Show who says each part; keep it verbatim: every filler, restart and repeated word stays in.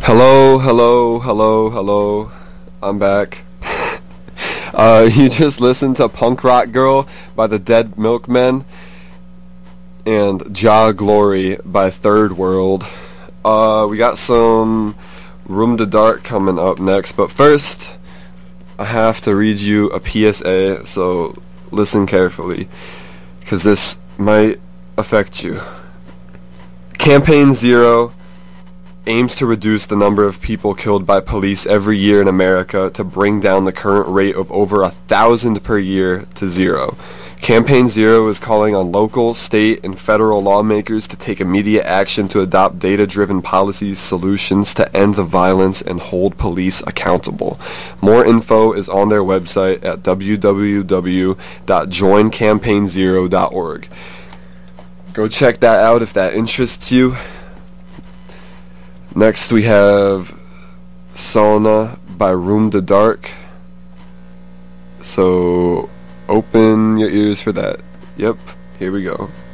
Speaker 1: Hello, hello, hello, hello. I'm back. uh, you just listened to Punk Rock Girl by the Dead Milkmen and Ja Glory by Third World. Uh, we got some Room to Dark coming up next, but first I have to read you a P S A, so listen carefully, because this might affect you. Campaign Zero aims to reduce the number of people killed by police every year in America to bring down the current rate of over a thousand per year to zero. Campaign Zero is calling on local, state, and federal lawmakers to take immediate action to adopt data-driven policies, solutions to end the violence and hold police accountable. More info is on their website at w w w dot join campaign zero dot org. Go check that out if that interests you. Next we have Sauna by Room to Dark. So open your ears for that. Yep, here we go.